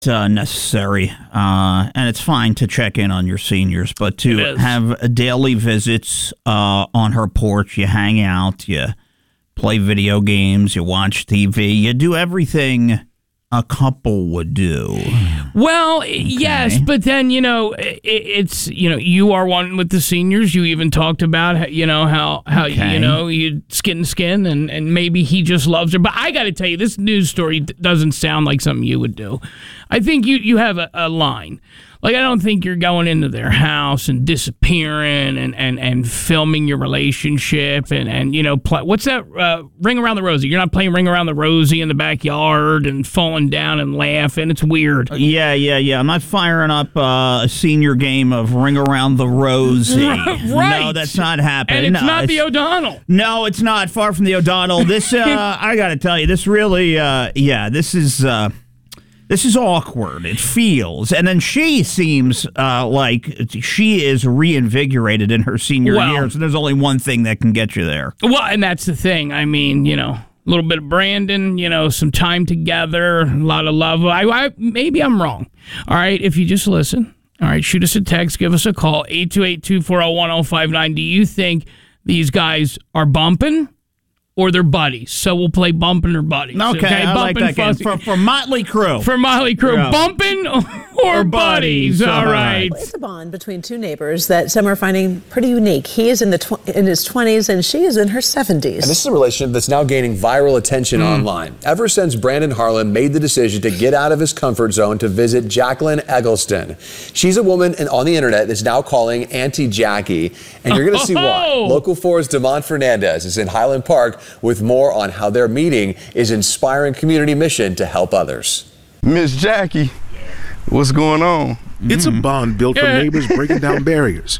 necessary, and it's fine to check in on your seniors, but to have daily visits on her porch, you hang out, you play video games, you watch TV, you do everything a couple would do. Well, yes, but then, it's, you are one with the seniors. You even talked about, how you skin to skin, and maybe he just loves her. But I got to tell you, this news story doesn't sound like something you would do. I think you have a line. Like, I don't think you're going into their house and disappearing and filming your relationship and what's that, Ring Around the Rosie? You're not playing Ring Around the Rosie in the backyard and falling down and laughing. It's weird. Yeah. I'm not firing up a senior game of Ring Around the Rosie. Right. No, that's not happening. And it's not the O'Donnell. No, it's not. Far from the O'Donnell. This, I got to tell you, this really, this is awkward. It feels. And then she seems like she is reinvigorated in her senior years. And there's only one thing that can get you there. Well, and that's the thing. I mean, a little bit of Brandon, some time together, a lot of love. Maybe I'm wrong. All right, if you just listen. All right, shoot us a text. Give us a call, 828-240-1059. Do you think these guys are bumping? Or they're buddies, so we'll play bumping or buddies. Okay, I like that game. For Motley Crue. For Motley Crue, yeah. Bumping or buddies. All right. It's a bond between two neighbors that some are finding pretty unique. He is in his 20s and she is in her 70s. And this is a relationship that's now gaining viral attention online. Ever since Brandon Harlan made the decision to get out of his comfort zone to visit Jacqueline Eggleston. She's a woman on the internet that's now calling Auntie Jackie, and you're going to see why. Local 4's Damon Fernandez is in Highland Park with more on how their meeting is inspiring community mission to help others. Miss Jackie, what's going on? It's a bond built from neighbors breaking down barriers.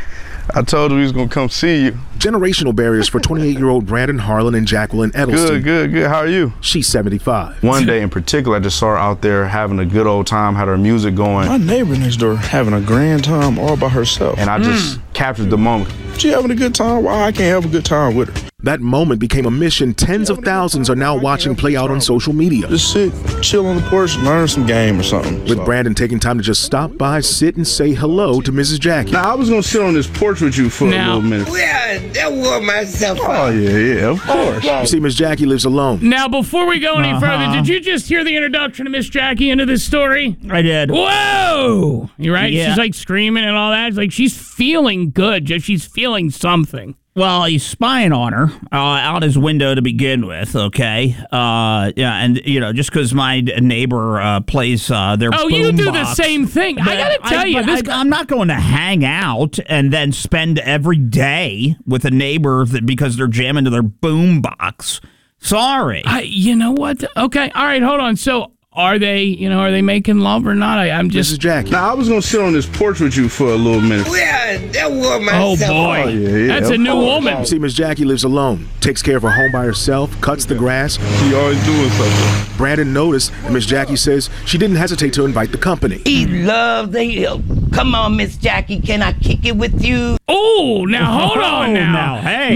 I told her we was going to come see you. Generational barriers for 28-year-old Brandon Harlan and Jacqueline Eggleston. Good. How are you? She's 75. One day in particular, I just saw her out there having a good old time, had her music going. My neighbor next door having a grand time all by herself. And I just captured the moment. She having a good time? Why I can't have a good time with her? That moment became a mission tens of thousands are now watching play out on social media. Just sit, chill on the porch, learn some game or something. With Brandon taking time to just stop by, sit, and say hello to Mrs. Jackie. Now, I was going to sit on this porch with you for a little minute. Well, that wore myself out. Oh, yeah, of course. You see, Miss Jackie lives alone. Now, before we go any further, did you just hear the introduction of Miss Jackie into this story? I did. Whoa! You right? Yeah. She's like screaming and all that. It's like she's feeling good. Just she's feeling something. Well, he's spying on her out his window to begin with, okay? And, just because my neighbor plays their boom box. Oh, you do the same thing. I got to tell you. I'm not going to hang out and then spend every day with a neighbor because they're jamming to their boom box. Sorry. You know what? Okay. All right. Hold on. So are they making love or not? I'm just. Mrs. Jackie. Now, I was going to sit on this porch with you for a little minute. Well, that wore myself out. Oh, boy. Oh, yeah, that's a new woman. You see, Miss Jackie lives alone, takes care of her home by herself, cuts the grass. She always doing something. Brandon noticed, and Miss Jackie says she didn't hesitate to invite the company. He loved the hill. Come on, Miss Jackie, can I kick it with you? Oh, now hold on now. Hey.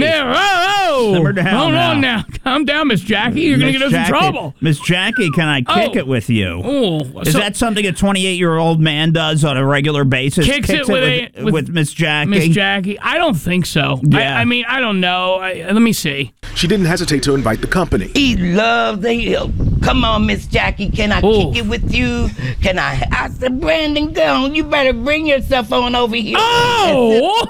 Hold on now. Calm down, Miss Jackie. You're going to get us in trouble. Miss Jackie, can I kick it with you? Oh. Is that something a 28-year-old man does on a regular basis? Kicks it with Miss Jackie? Miss Jackie? I don't think so. Yeah. I mean, I don't know. Let me see. She didn't hesitate to invite the company. He loved the hill. Come on, Miss Jackie, can I kick it with you? Can I said, Brandon, go on. You better bring yourself on over here. Oh!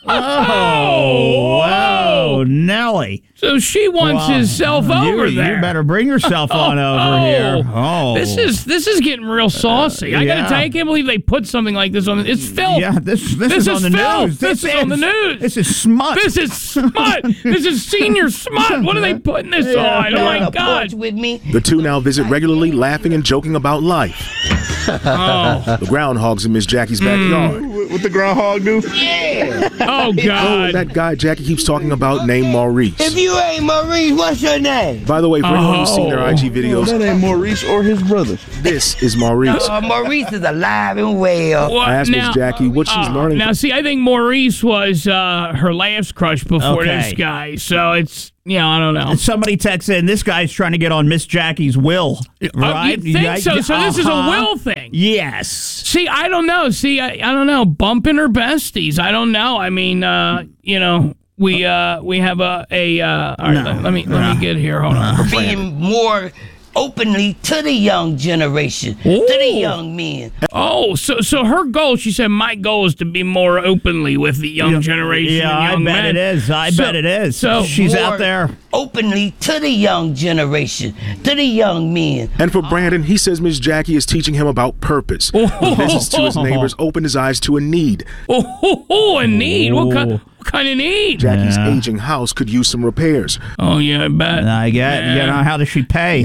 Oh, wow, Nelly. So she wants himself over there. You better bring yourself on over here. Oh. This is getting real saucy. I got to tell you, I can't believe they put something like this on. It's filth. Yeah, this is on the news. This is on the news. This is smut. This is smut. This is senior smut. What are they putting this on? Oh, my God. With me. The two now visit regularly, laughing and joking about life. The groundhogs in Miss Jackie's backyard. What the groundhog do? Yeah. man. Oh, God. That guy Jackie keeps talking about named Maurice. If you ain't Maurice, what's your name? By the way, for anyone who's seen their IG videos, that ain't Maurice or his brothers. This is Maurice. Maurice is alive and well. I asked Miss Jackie what she's learning. Now, see, I think Maurice was her last crush before this guy, so it's... Yeah, I don't know. And somebody texts in, this guy's trying to get on Miss Jackie's will, right? You think so? So this is a will thing? Yes. See, I don't know. I don't know. Bumping her besties. I don't know. I mean, we have a all right, let me get here. Hold on. Being more openly to the young generation, to the young men. Oh, so her goal, she said, my goal is to be more openly with the young generation. Yeah, and young I bet men. it is. I bet it is. So she's out there. Openly to the young generation, to the young men. And for Brandon, he says Miss Jackie is teaching him about purpose. Visits to his neighbors opened his eyes to a need. A need? What kind of need? Jackie's aging house could use some repairs. Oh, yeah, I bet. I get. How does she pay?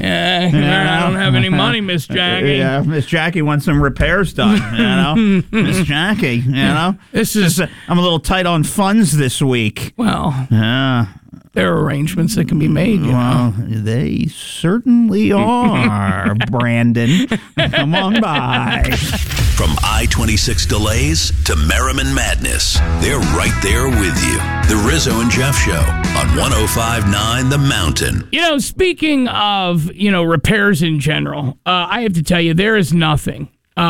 I don't have any money, Miss Jackie. Yeah, Miss Jackie wants some repairs done. Miss Jackie. This is. I'm a little tight on funds this week. Well. Yeah. There are arrangements that can be made. Well, they certainly are, Brandon. Come on by. From I-26 delays to Merriman Madness, they're right there with you. The Rizzo and Jeff Show on 105.9 The Mountain. Speaking of, repairs in general, I have to tell you, there is nothing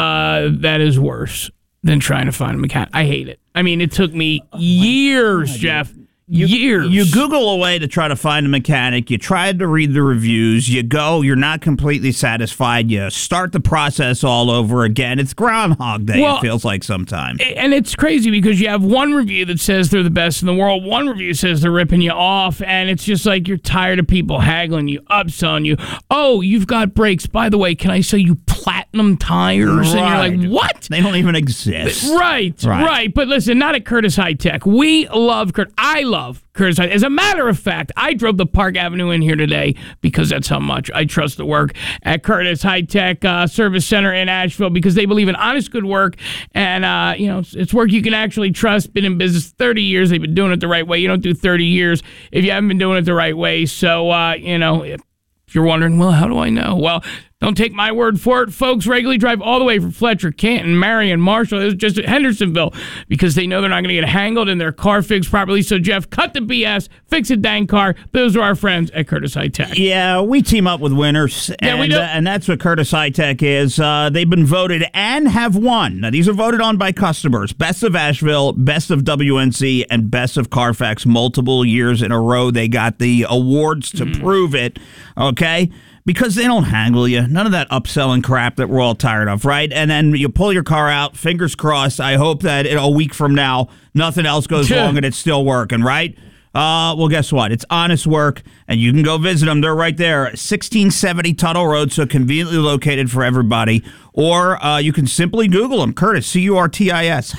that is worse than trying to find a mechanic. I hate it. I mean, it took me years, Jeff. Years. You Google a way to try to find a mechanic. You tried to read the reviews. You go. You're not completely satisfied. You start the process all over again. It's Groundhog Day, it feels like sometimes. And it's crazy because you have one review that says they're the best in the world. One review says they're ripping you off. And it's just like you're tired of people haggling you, upselling you. Oh, you've got brakes. By the way, can I sell you platinum tires? Right. And you're like, what? They don't even exist. Right. But listen, not at Curtis High Tech. We love Curtis. I love Curtis High Tech. As a matter of fact, I drove the Park Avenue in here today because that's how much I trust the work at Curtis High Tech Service Center in Asheville, because they believe in honest, good work. And, it's work you can actually trust. Been in business 30 years. They've been doing it the right way. You don't do 30 years if you haven't been doing it the right way. So, if you're wondering, well, how do I know? Well, don't take my word for it. Folks regularly drive all the way from Fletcher, Canton, Marion, Marshall, it's just Hendersonville, because they know they're not going to get hangled and their car fixed properly. So, Jeff, cut the BS, fix a dang car. Those are our friends at Curtis High Tech. Yeah, we team up with winners. Yeah, we do. And that's what Curtis High Tech is. They've been voted and have won. Now, these are voted on by customers. Best of Asheville, Best of WNC, and Best of Carfax multiple years in a row. They got the awards to prove it, okay? Because they don't haggle you. None of that upselling crap that we're all tired of, right? And then you pull your car out, fingers crossed. I hope that in a week from now, nothing else goes wrong and it's still working, right? Well, guess what? It's honest work, and you can go visit them. They're right there, 1670 Tuttle Road, so conveniently located for everybody. Or you can simply Google them. Curtis, C-U-R-T-I-S,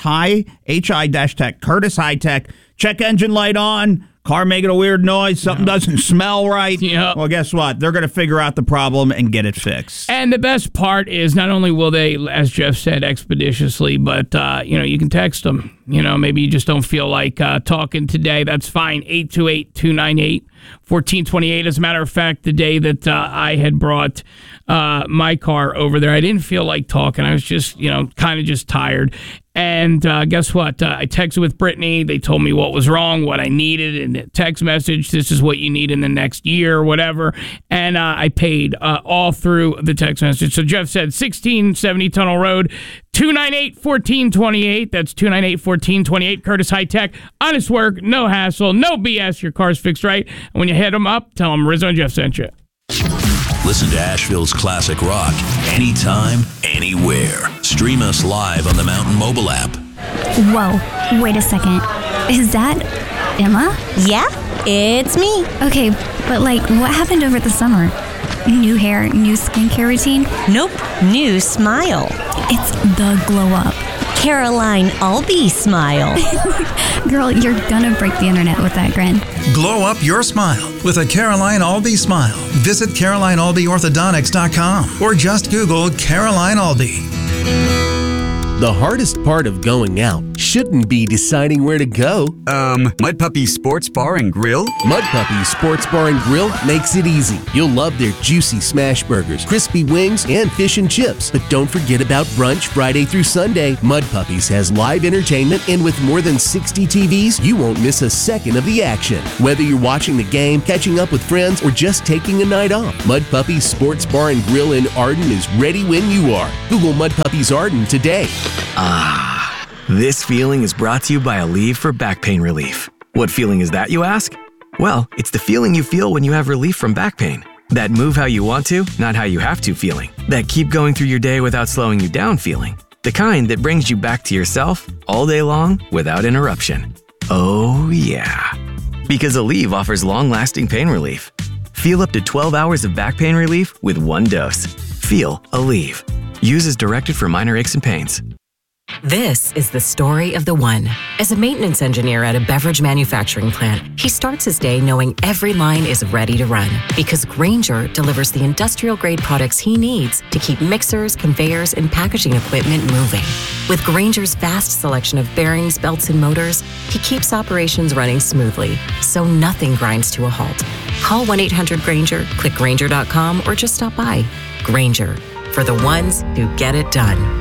H-I-Tech, Curtis High Tech. Check engine light on. Car making a weird noise, something doesn't smell right. Yep. Well, guess what? They're going to figure out the problem and get it fixed. And the best part is not only will they, as Jeff said, expeditiously, but, you can text them. Maybe you just don't feel like talking today. That's fine. 828-298-1428. As a matter of fact, the day that I had brought my car over there, I didn't feel like talking. I was just, kind of just tired. And guess what? I texted with Brittany. They told me what was wrong, what I needed in the text message. This is what you need in the next year or whatever. And I paid all through the text message. So Jeff said 1670 Tunnel Road, 298-1428. That's 298-1428. Curtis High Tech. Honest work, no hassle, no BS. Your car's fixed right. And when you hit them up, tell them Rizzo and Jeff sent you. Listen to Asheville's classic rock anytime, anywhere. Stream us live on the Mountain mobile app. Whoa, wait a second. Is that Emma? Yeah, it's me. Okay, but what happened over the summer? New hair, new skincare routine? Nope, new smile. It's the glow up. Caroline Albee smile. Girl, you're gonna break the internet with that grin. Glow up your smile with a Caroline Albee smile. Visit CarolineAlbeeOrthodontics.com or just Google Caroline Albee. The hardest part of going out shouldn't be deciding where to go. Mud Puppy Sports Bar and Grill? Mud Puppy Sports Bar and Grill makes it easy. You'll love their juicy smash burgers, crispy wings, and fish and chips. But don't forget about brunch Friday through Sunday. Mud Puppies has live entertainment, and with more than 60 TVs, you won't miss a second of the action. Whether you're watching the game, catching up with friends, or just taking a night off, Mud Puppy's Sports Bar and Grill in Arden is ready when you are. Google Mud Puppies Arden today. This feeling is brought to you by Aleve for back pain relief. What feeling is that, you ask? Well, it's the feeling you feel when you have relief from back pain. That move how you want to, not how you have to feeling. That keep going through your day without slowing you down feeling. The kind that brings you back to yourself all day long without interruption. Oh yeah. Because Aleve offers long-lasting pain relief. Feel up to 12 hours of back pain relief with one dose. Feel Aleve. Use as directed for minor aches and pains. This is the story of the one. As a maintenance engineer at a beverage manufacturing plant, he starts his day knowing every line is ready to run because Grainger delivers the industrial-grade products he needs to keep mixers, conveyors, and packaging equipment moving. With Grainger's vast selection of bearings, belts, and motors, he keeps operations running smoothly, so nothing grinds to a halt. Call 1-800-GRAINGER, click Grainger.com, or just stop by. Grainger, for the ones who get it done.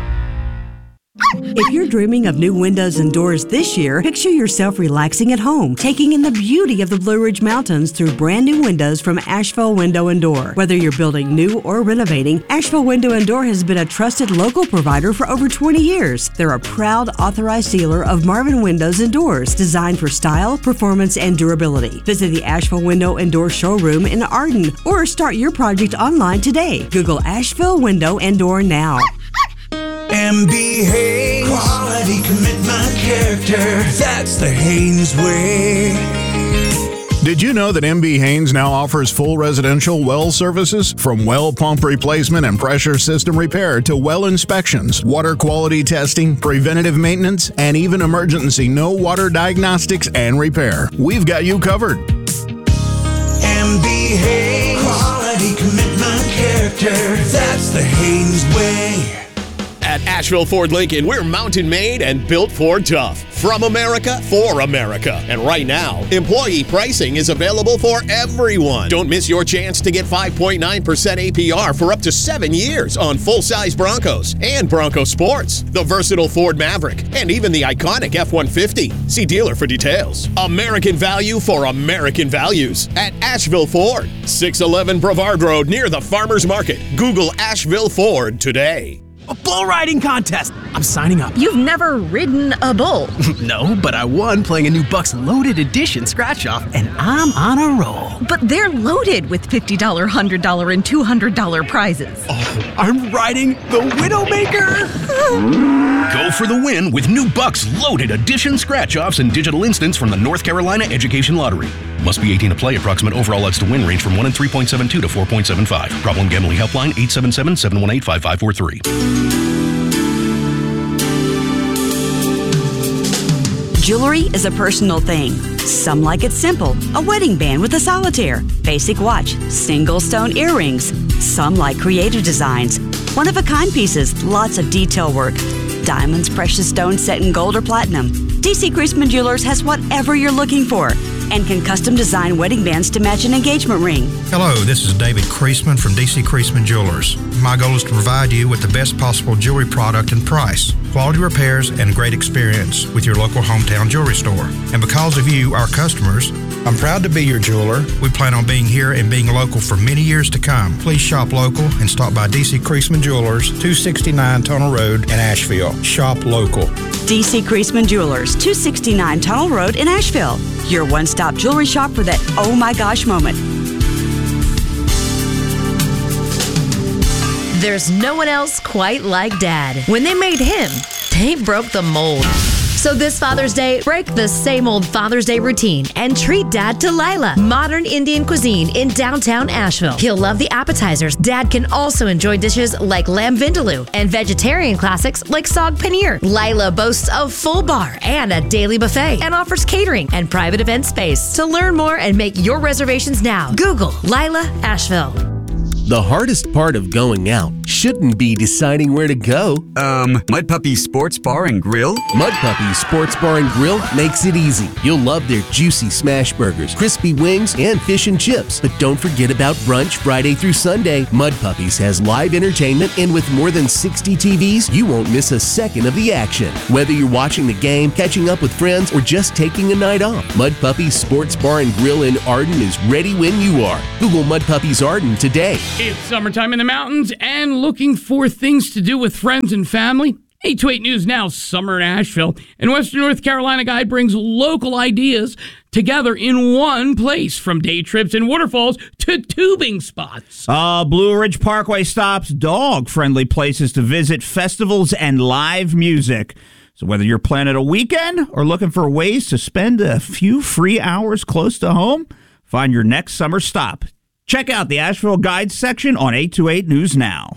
If you're dreaming of new windows and doors this year, picture yourself relaxing at home, taking in the beauty of the Blue Ridge Mountains through brand new windows from Asheville Window & Door. Whether you're building new or renovating, Asheville Window & Door has been a trusted local provider for over 20 years. They're a proud authorized dealer of Marvin windows and doors designed for style, performance, and durability. Visit the Asheville Window & Door showroom in Arden or start your project online today. Google Asheville Window & Door now. MB Haynes, quality, commitment, character, that's the Haynes way. Did you know that MB Haynes now offers full residential well services? From well pump replacement and pressure system repair to well inspections, water quality testing, preventative maintenance, and even emergency no water diagnostics and repair. We've got you covered. MB Haynes, quality, commitment, character, that's the Haynes way. At Asheville Ford Lincoln, we're mountain made and built Ford tough. From America, for America. And right now, employee pricing is available for everyone. Don't miss your chance to get 5.9% APR for up to 7 years on full-size Broncos and Bronco Sports, the versatile Ford Maverick, and even the iconic F-150. See dealer for details. American value for American values at Asheville Ford, 611 Brevard Road near the Farmers Market. Google Asheville Ford today. A bull riding contest. I'm signing up. You've never ridden a bull. No, but I won playing a new Bucks Loaded Edition scratch-off, and I'm on a roll. But they're loaded with $50, $100, and $200 prizes. Oh, I'm riding the Widowmaker. Go for the win with new Bucks Loaded Edition scratch-offs and digital instants from the North Carolina Education Lottery. Must be 18 to play. Approximate overall odds to win range from 1 in 3.72 to 4.75. Problem Gambling Helpline 877-718-5543. Jewelry is a personal thing. Some like it simple, a wedding band with a solitaire, basic watch, single stone earrings. Some like creative designs, one-of-a-kind pieces, lots of detail work. Diamonds, precious stones set in gold or platinum. DC Creasman Jewelers has whatever you're looking for and can custom design wedding bands to match an engagement ring. Hello, this is David Creasman from DC Creasman Jewelers. My goal is to provide you with the best possible jewelry product and price, quality repairs, and great experience with your local hometown jewelry store. And because of you, our customers, I'm proud to be your jeweler. We plan on being here and being local for many years to come. Please shop local and stop by DC Creasman Jewelers, 269 Tunnel Road in Asheville. Shop local. DC Creasman Jewelers, 269 Tunnel Road in Asheville. Your one-stop jewelry shop for that oh my gosh moment. There's no one else quite like Dad. When they made him, they broke the mold. So this Father's Day, break the same old Father's Day routine and treat Dad to Lila, modern Indian cuisine in downtown Asheville. He'll love the appetizers. Dad can also enjoy dishes like lamb vindaloo and vegetarian classics like saag paneer. Lila boasts a full bar and a daily buffet and offers catering and private event space. To learn more and make your reservations now, Google Lila Asheville. The hardest part of going out shouldn't be deciding where to go. Mud Puppy Sports Bar and Grill? Mud Puppy Sports Bar and Grill makes it easy. You'll love their juicy smash burgers, crispy wings, and fish and chips. But don't forget about brunch Friday through Sunday. Mud Puppies has live entertainment, and with more than 60 TVs, you won't miss a second of the action. Whether you're watching the game, catching up with friends, or just taking a night off, Mud Puppy Sports Bar and Grill in Arden is ready when you are. Google Mud Puppies Arden today. It's summertime in the mountains and looking for things to do with friends and family. 828 News Now, Summer in Asheville. And Western North Carolina Guide brings local ideas together in one place, from day trips and waterfalls to tubing spots. Blue Ridge Parkway stops dog-friendly places to visit, festivals, and live music. So whether you're planning a weekend or looking for ways to spend a few free hours close to home, find your next summer stop. Check out the Asheville Guide section on 828 News Now.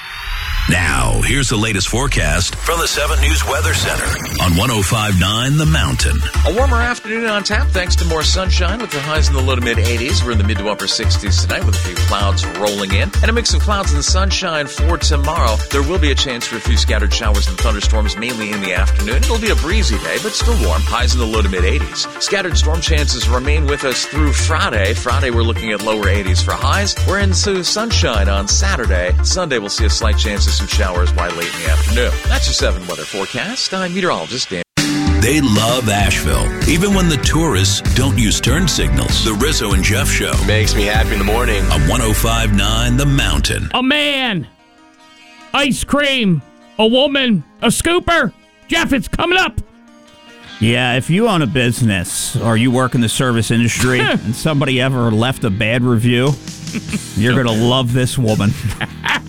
Now, here's the latest forecast from the 7 News Weather Center on 105.9 The Mountain. A warmer afternoon on tap thanks to more sunshine with the highs in the low to mid 80s. We're in the mid to upper 60s tonight with a few clouds rolling in. And a mix of clouds and sunshine for tomorrow. There will be a chance for a few scattered showers and thunderstorms, mainly in the afternoon. It'll be a breezy day, but still warm. Highs in the low to mid 80s. Scattered storm chances remain with us through Friday. Friday, we're looking at lower 80s for highs. We're into sunshine on Saturday. Sunday, we'll see a slight chance of some showers by late in the afternoon. That's your 7 weather forecast. I'm meteorologist Dan. They love Asheville, even when the tourists don't use turn signals. The Rizzo and Jeff Show. Makes me happy in the morning. On 105.9 The Mountain. A man, ice cream, a woman, a scooper. Jeff, it's coming up. Yeah, if you own a business or you work in the service industry and somebody ever left a bad review, you're going to love this woman.